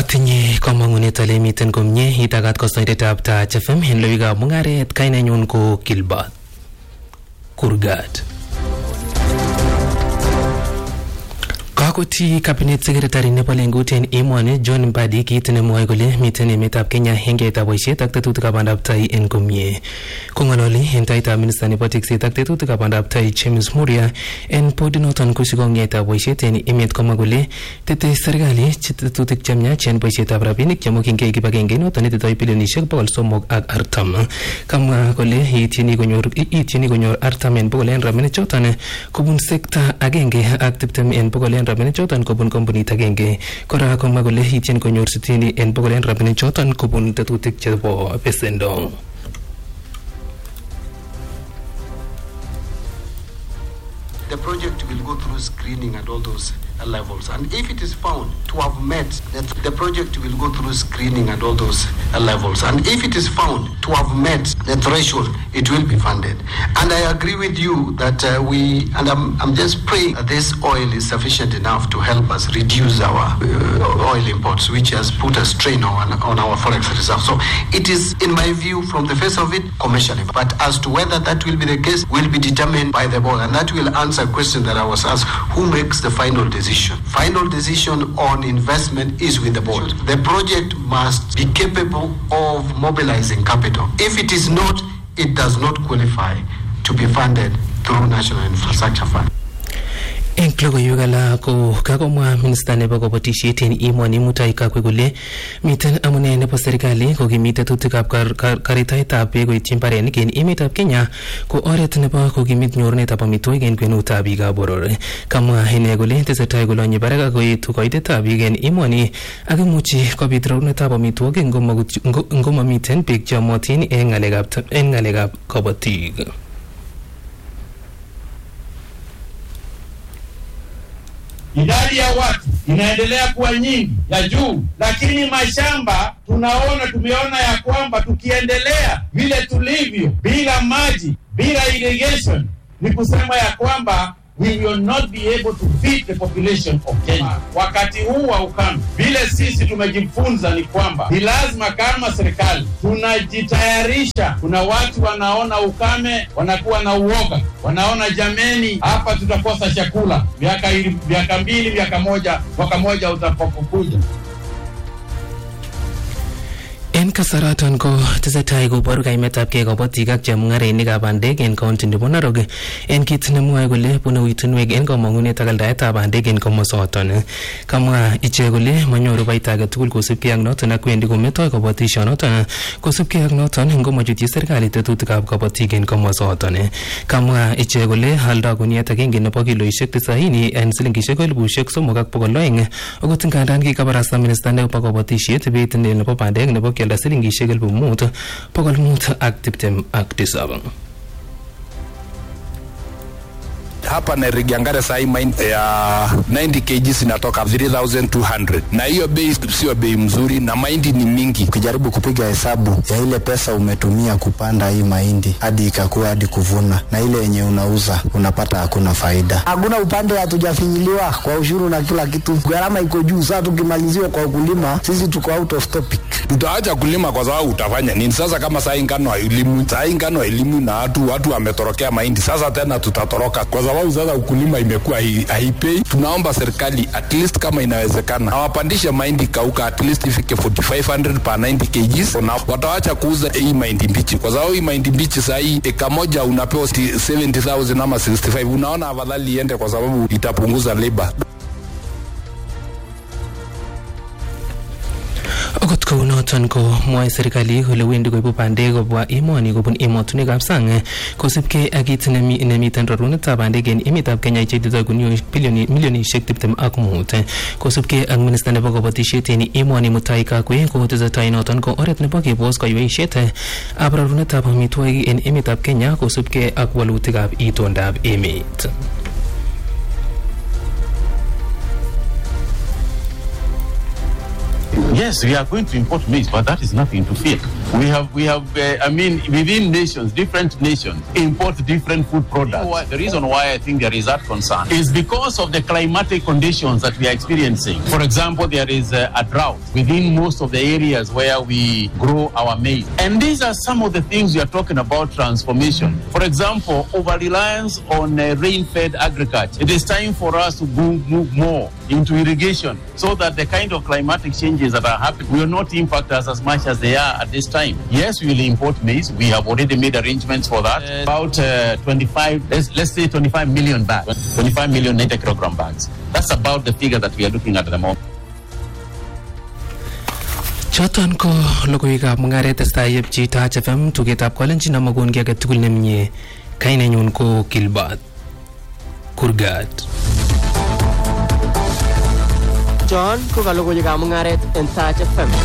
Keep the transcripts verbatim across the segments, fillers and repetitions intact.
Atinye kamangunet ale miten komye itagat kosoidetab Taach F M en loikab mungaret. Kainenyun ko Gilbert Kurgat. Kakoti Cabinet Secretary nebo lengut en emoni John Mbadi kit nemwoe kole miten emetab Kenya hengetab boisiet ak tetutikab bandab tai en komye. Kong'ololi en taitab minista nebo tekset ak tetutikab bandab tai James Muria en podinoton kosikong'etab boisiet en emet komwa kole tete serikali tetutik chemiach en boisietab rabinik chemokyingei kibagenge noton netitoi bilionisiek bogol somok ak artam. Kamwa kole ityini konyor ityini konyor artam en bogol en rabinik choton kobun sekta agenge ak tiptem en bogol en rabinik choton kobun kampunit agenge. Kora komwa kole ityin konyor sitini en bogol en rabinik choton kobun tetutik chebo besendo. The project will go through screening at all those levels, and if it is found to have met that, the project will go through screening at all those levels, and if it is found to have met the threshold, it will be funded. And I agree with you that uh, we, and I'm, I'm just praying that this oil is sufficient enough to help us reduce our uh, oil imports, which has put a strain on, on our forex reserve. So it is, in my view, from the face of it, commercially. But as to whether that will be the case will be determined by the board, and that will answer a question that I was asked: who makes the final decision? Final decision on investment is with the board. The project must be capable of mobilizing capital. If it is not, it does not qualify to be funded through National Infrastructure Fund. En logoiwek alak ko kakomwa minista nebo kabatisiet en emoni Mutahi Kagwe kole miten amune nebo serikali kokimit tetutikab karitaetab beek koityin mbarenik en emetab Kenya ko oret nebo kokimit nyorunetab amitwogik en kwenutab biikab boror. Kamwa ine kole tesetai kolonye barak ak koetu koitetab biik en emoni ak imuchi kobit rorunetab amitwogik ngomamiten beek cheyomotin en ng'alekab kabatik. Idadi ya watu inaendelea kuwa nyingi ya juu, lakini mashamba tunaona tumeona ya kwamba tukiendelea vile tulivyo bila maji, bila irrigation, ni kusema ya kwamba we will not be able to feed the population of Kenya. Wakati huu wa ukame, vile sisi tumejifunza ni kwamba ni lazima kama serikali tunajitayarisha. Kuna watu wanaona ukame wanakuwa na uoga, wanaona jameni, hapa tutakosa chakula miaka miaka mbili miaka moja mwaka moja utapokuja. En kasaraton ko tesetai koboru kaimetab kei kabatik ak chemung'arainikab bandek en kaunti nebo Narok en kit nemwoe kole bune uitunwek en kamang'unet ak aldaetab bandek en komosoton. Kamwa ichek kole manyoru baita age tugul kosubkei ak noton ak wendi kometoi kabatisyonoton kosubkei ak noton ngomachutyi serikali tetutikab kabatik en komosoton. Kamwa ichek kole aldo guniet agenge nebo kiloisiek tisaini en silingisiek elibusiek somok ak bogol oeng akot ngandan kikabarasta minista nebo kabatisiet beit nebo bandek nebo da silingisiek elfu mut bogol mut ak tiptem ak tisab. Hapa na Rigiangare sai mahindi ya ninety kilograms inatoka three thousand two hundred, na hiyo bei sio bei mzuri na mahindi ni mingi. Ukijaribu kupiga hesabu ya ile pesa umetumia kupanda hii mahindi hadi ikakuwa hadi kuvuna na ile yenye unauza unapata hakuna faida. Hakuna upande hatujafinyiliwa kwa ushuru na kila kitu. Gharama iko juu. Sasa tukimaliziwa kwa ukulima sisi tuko out of topic. Tutaacha kulima kwa sababu utafanya nini? Sasa kama saa ngano elimu, saa ngano elimu na watu watu wametorokea mahindi. Sasa tena tutatoroka kwa sababu sasa ukulima imekuwa haipei. Tunaomba serikali at least kama inawezekana awapandishe mahindi kauka at least ifike forty-five hundred per ninety kilograms, na wataacha kuuza hii mahindi mbichi kwa sababu hii mahindi mbichi saa hii eka moja unapewa seventy thousand ama sixty-five. Unaona afadhali iende kwa sababu itapunguza labor. Akot kounoton ko mwoe serikali kole wendi koibu bandek kobwa emoni kobun emotunwekab sang kosubkei ak kit nemiten rorunetab bandek en emetab Kenya cheititoi milionisiek tiptem ak mut. Kosubkei ak minista nebo kabatisiet en emoni Mutahi Kagwe ko tesetai noton ko oret nebo kebos kaiweisiet ab rorunetab amitwogik en emetab Kenya kosubkei ak walutikab itondab emet. Yes, we are going to import maize, but that is nothing to fear. We have, we have. Uh, I mean, within nations, different nations import different food products. The reason why I think there is that concern is because of the climatic conditions that we are experiencing. For example, there is a, a drought within most of the areas where we grow our maize, and these are some of the things we are talking about transformation. For example, over-reliance on uh, rain-fed agriculture. It is time for us to move, move more into irrigation so that the kind of climatic changes that are happening will not impact us as much as they are at this time. Yes, we will import maize. We have already made arrangements for that. Uh, about uh, twenty-five, let's, let's say twenty-five million bags, twenty-five million ninety kilogram bags. That's about the figure that we are looking at at the moment. Choton ko logoiwekab mungaret testai yepchi Taach F M tugetab kolenjin amagon ki age tugul nemie. Kainenyun ko Gilbert Kurgat. John ko logoiwekab mungaret en Taach F M.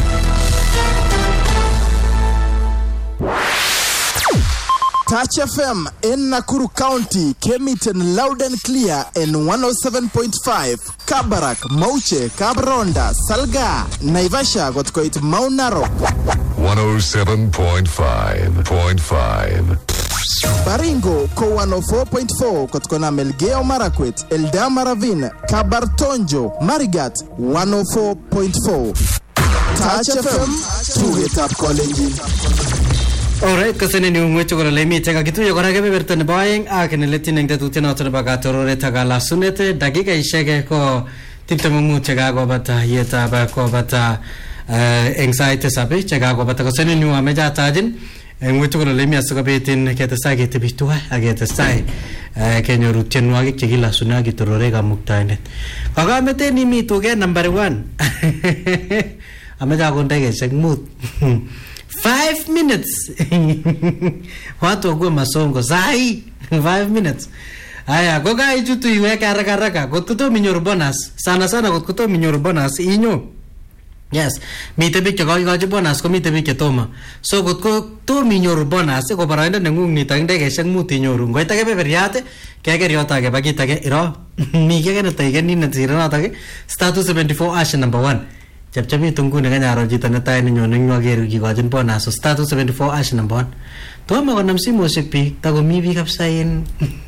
Taach F M in Nakuru County came it in loud and clear in one oh seven point five. Kabarak, Mauche, Kabronda, Salga, Naivasha got quite Mount Narok. one oh seven point five point five. Baringo ko one oh four point four kotkona Melgeo Marakwet, Eldama Ravine, Kabartonjo, Marigat one oh four point four. Taach F M, two it up calling. Alright, kasane ni umwecho kwa lemi tega kitu ya kora kebe bertane buying akene leti nengte tutena otone bagatorore tagala sunete dakika ishege ko tiltemu chega go bata yeta ba ko bata anxiety sabe chega go bata kasane ni ameja tajin umwecho kwa lemi asuka betin kete sage te bitua agete sai kenyo rutenwa gi chegila sunagi torore ga muktaine kaga mete ni mi toge number one ameja go ndege segmut Five minutes. Watu wakue masongo sai five minutes. Aya goga ijutu iweka haraka haraka gotuto minyoru bonus sana sana gotuto minyoru bonus inyo. Yes, mite bike gogi gogi bonus ko mite bike toma. So gotko to minyoru bonus ko paraenda nengung ni tangde ke sang muti nyoru. Goita ke beberiate ke ke riota ke bagita ke iro. Mi ke ke na tage ni na zira na tage. Status seventy-four ash number one. Jab jab itu tunggu dengan nyaro jita netai ninyo ninyo ageru gi gajin pona so status seventy-four ash number one. To ma konam si musik pi tago mi bi kapsain.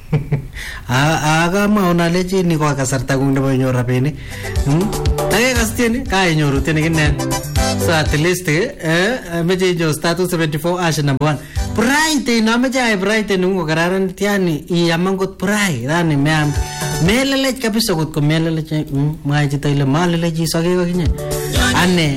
A aga ma ona leji ni ko kasar tagung de banyo rapene. Hmm. Tage kastien kai nyoru tene ginen. So at least eh meje jo status seventy-four ash number one. Prai te na meje ai prai te nungo kararan tiani I amangot prai rani meam. Melele kabisa gut ko melele mai jita ile malele ji sage ko kinya. Ane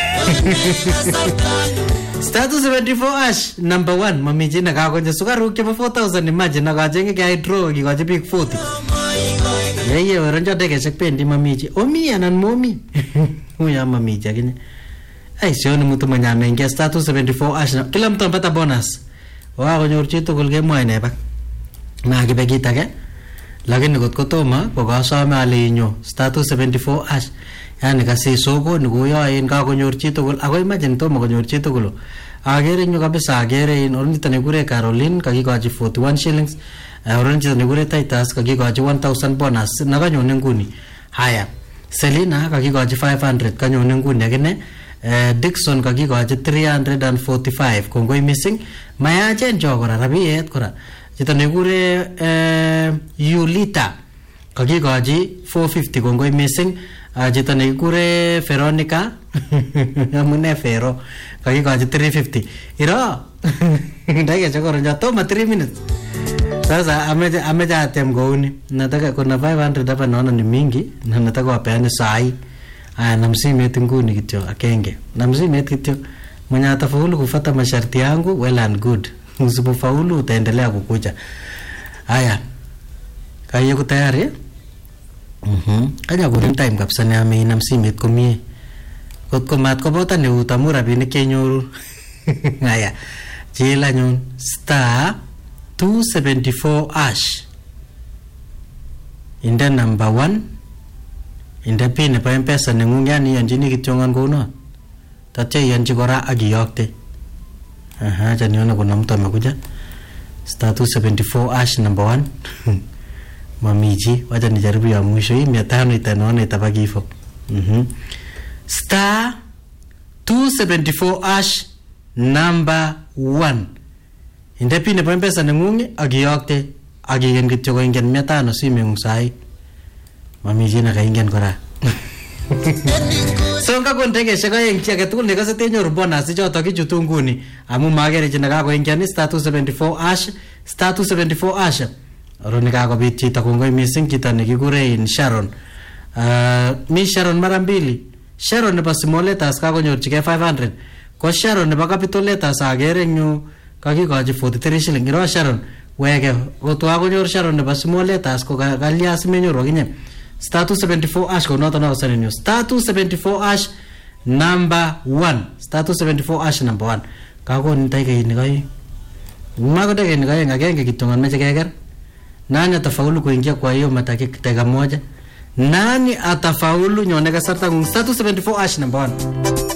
Status seventy-four ash number one mamiji nakakonja sukaru ke four thousand imagine nakajenge ke draw ki kwaje big forty yeye waronja deke sekpendi mamiji omi anan momi uya mamiji akinya ai sioni mtu mwenye ameingia status seventy-four ash kila mtu anapata bonus wao konyor chito kulge mwaine ba na kibegita ke lakini kotko toma kokasome ale inyo status seventy-four ash yani kasi soko ni kuyoen kakonyor chitugul ako imagine tomo konyor chitugul agere nyo kabisa agere in ornita nekure Caroline kakikochi forty-one shillings ornita nekure Titus kakikochi one thousand bonus nakanyone nguni haya Selina kakikochi five hundred kanyone nguni akine Dixon kakikochi three hundred forty-five kongoi missing mayachen jo kora rabiet kora chito nekure Yulita kakikochi four fifty kongoi missing Jita nekure Veronica amune Vero kakikochi three fifty iro ndege chokoro njato ma three minutes sasa ameja ameja atem gouni nataka kuna five hundred hapa naona ni mingi na nataka wapeane sai aya namsimeti nguni kityo akenge namsimeti kityo mwenye atafaulu kufuata masharti yangu well and good usipofaulu utaendelea kukuja haya kaya uko tayari Mhm. Kanya ko rin time kapsa na may namsimit ko mi. Kot ko mat ko bota ni utamura binik kenyoru. Ngaya. Jila nyon star two seventy-four ash. Inda number one. Inda pin pa M-Pesa nengung yan yan jini kityongan ko no. Tatya yan jikora agiyokte. Aha, jan yun ako namutama ko dyan. Star two seventy-four ash number one. Mamiji wacha nijaribu ya mwisho hii mia tano itanaona itabaki hivyo. Mhm. Star two seventy-four ash number one. Inde pin nebo M-Pesa nengung ak iyokte ak igen kityo ko ingen mia tano simengung sai. Mami chi na kaingen kora. So ngakon tekeshek aeng chi age tugul nekase tenyoru bonus choto kichutu nguni amu magere chi nakakoingian star two seventy-four hash star two seventy-four hash. Oro nikakobit chito kongoi missing chito nekikure in Sharon. Uh, mi Sharon mara mbili. Sharon nebo small letters kakonyorchigei five hundred. Ko Sharon nebo capital letters agere nyu kakikochi forty-three shilling. Iro Sharon wege kotwa konyor Sharon nebo small letters ko kalya simenyoru akinye. Star two seventy-four hash ko noto na usani news. Star two seventy-four hash number one. Star two seventy-four hash number one. Kako nitai kay ni kai. Mago de kay ni kai ngagenge kitungan meche keger. Nani atafaulu kuingia kwa hiyo mataki kitega moja? Nani atafaulu nyone kasarta ngung? Star two seventy-four hash number one.